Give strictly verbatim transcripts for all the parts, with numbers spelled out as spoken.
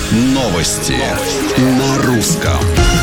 Новости на русском.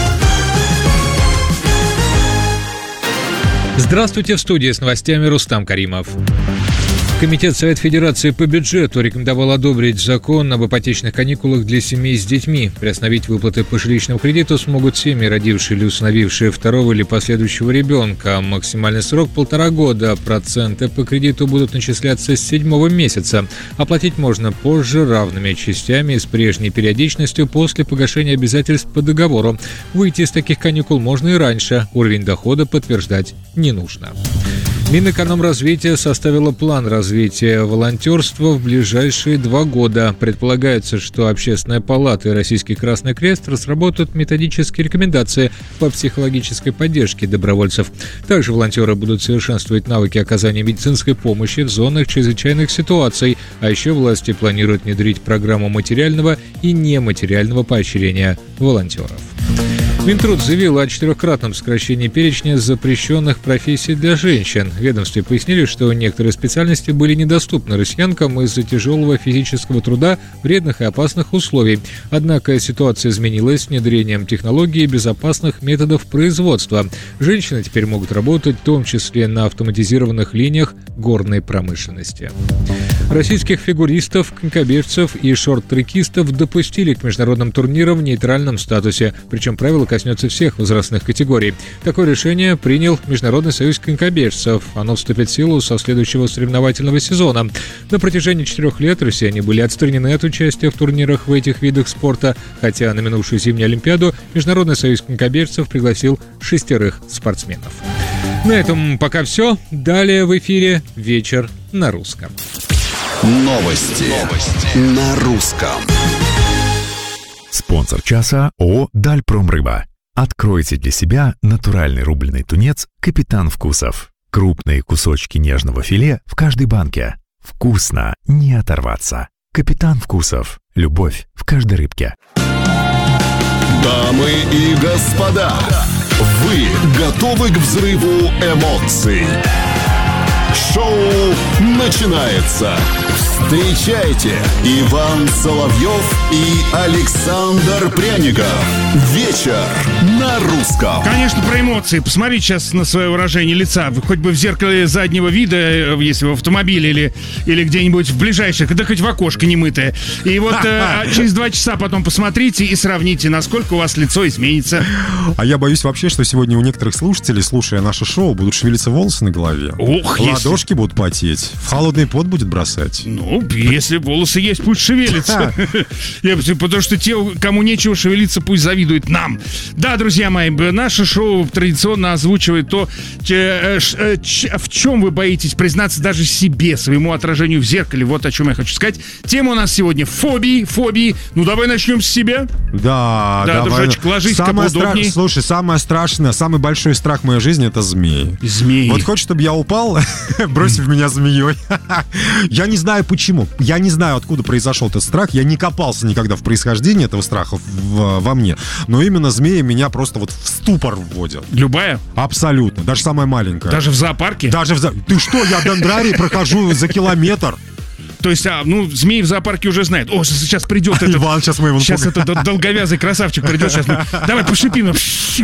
Здравствуйте, в студии с новостями Рустам Каримов. Комитет Совет Федерации по бюджету рекомендовал одобрить закон об ипотечных каникулах для семей с детьми. Приостановить выплаты по жилищному кредиту смогут семьи, родившие или усыновившие второго или последующего ребенка. Максимальный срок – полтора года. Проценты по кредиту будут начисляться с седьмого месяца. Оплатить можно позже равными частями и с прежней периодичностью после погашения обязательств по договору. Выйти из таких каникул можно и раньше. Уровень дохода подтверждать не нужно. Минэкономразвития составила план развития волонтерства в ближайшие два года. Предполагается, что Общественная палата и Российский Красный Крест разработают методические рекомендации по психологической поддержке добровольцев. Также волонтеры будут совершенствовать навыки оказания медицинской помощи в зонах чрезвычайных ситуаций, а еще власти планируют внедрить программу материального и нематериального поощрения волонтеров. Минтруд заявил о четырехкратном сокращении перечня запрещенных профессий для женщин. В ведомстве пояснили, что некоторые специальности были недоступны россиянкам из-за тяжелого физического труда, вредных и опасных условий. Однако ситуация изменилась с внедрением технологий и безопасных методов производства. Женщины теперь могут работать в том числе на автоматизированных линиях горной промышленности. Российских фигуристов, конькобежцев и шорт-трекистов допустили к международным турнирам в нейтральном статусе, причем правила коснется всех возрастных категорий. Такое решение принял Международный союз конькобежцев. Оно вступит в силу со следующего соревновательного сезона. На протяжении четырех лет россияне были отстранены от участия в турнирах в этих видах спорта, хотя на минувшую зимнюю Олимпиаду Международный союз конькобежцев пригласил шестерых спортсменов. На этом пока все. Далее в эфире «Вечер на русском». Новости, Новости. на русском. Спонсор часа ООО «Дальпромрыба». Откройте для себя натуральный рубленый тунец «Капитан Вкусов». Крупные кусочки нежного филе в каждой банке. Вкусно, не оторваться. «Капитан Вкусов». Любовь в каждой рыбке. Дамы и господа, вы готовы к взрыву эмоций? Шоу начинается. Встречайте, Иван Соловьев и Александр Пряников. Вечер на русском. Конечно, про эмоции. Посмотрите сейчас на свое выражение лица. Вы хоть бы в зеркале заднего вида, если в автомобиле или, или где-нибудь в ближайших, да хоть в окошко немытое. И вот э, через два часа потом посмотрите и сравните, насколько у вас лицо изменится. А я боюсь вообще, что сегодня у некоторых слушателей, слушая наше шоу, будут шевелиться волосы на голове. Ох, ладошки если... будут потеть. В холодный пот будет бросать. Ну, если волосы есть, пусть шевелятся. Потому что те, кому нечего шевелиться, пусть завидуют нам. Да, друзья мои, наше шоу традиционно озвучивает то, в чем вы боитесь признаться даже себе, своему отражению в зеркале. Вот о чем я хочу сказать. Тема у нас сегодня фобии, фобии. Ну, давай начнем с себя. Да, да, давай. Дружочек, ложись-ка поудобнее. Стра... Слушай, самое страшное, самый большой страх в моей жизни — это змеи. Змеи. Вот хочешь, чтобы я упал, бросив меня змеей. Я не знаю почему. Я не знаю, откуда произошел этот страх. Я не копался никогда в происхождении этого страха в, во мне. Но именно змеи меня просто вот в ступор вводят. Любая? Абсолютно. Даже самая маленькая. Даже в зоопарке? Даже в зоопарке. Ты что, я дендрарий прохожу за километр. То есть, а, ну, змеи в зоопарке уже знают. О, сейчас придет этот... Иван, сейчас мы его... Сейчас этот долговязый красавчик придет. Сейчас мы... Давай, пошипи.